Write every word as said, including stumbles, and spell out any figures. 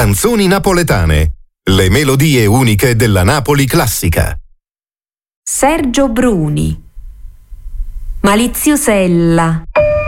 Canzoni napoletane. Le melodie uniche della Napoli classica. Sergio Bruni. Maliziosella.